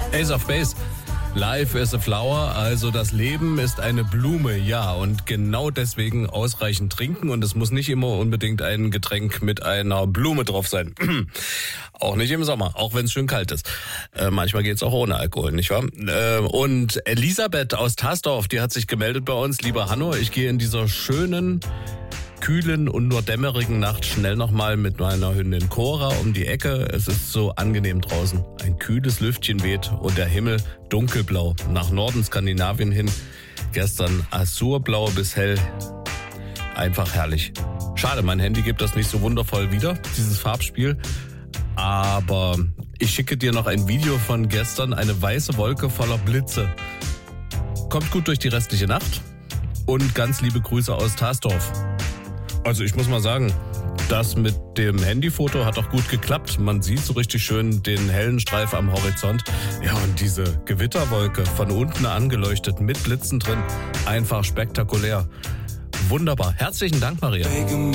Ace of Base. Life is a flower, also das Leben ist eine Blume, ja. Und genau deswegen ausreichend trinken. Und es muss nicht immer unbedingt ein Getränk mit einer Blume drauf sein. Auch nicht im Sommer, auch wenn es schön kalt ist. Manchmal geht's auch ohne Alkohol, nicht wahr? Und Elisabeth aus Tasdorf, die hat sich gemeldet bei uns. Lieber Hanno, ich gehe in dieser schönen, kühlen und nur dämmerigen Nacht schnell nochmal mit meiner Hündin Cora um die Ecke. Es ist so angenehm draußen. Ein kühles Lüftchen weht und der Himmel dunkelblau. Nach Norden Skandinavien hin. Gestern azurblau bis hell. Einfach herrlich. Schade, mein Handy gibt das nicht so wundervoll wieder, dieses Farbspiel. Aber ich schicke dir noch ein Video von gestern. Eine weiße Wolke voller Blitze. Kommt gut durch die restliche Nacht. Und ganz liebe Grüße aus Tasdorf. Also ich muss mal sagen, das mit dem Handyfoto hat auch gut geklappt. Man sieht so richtig schön den hellen Streif am Horizont. Ja, und diese Gewitterwolke von unten angeleuchtet mit Blitzen drin. Einfach spektakulär. Wunderbar. Herzlichen Dank, Maria.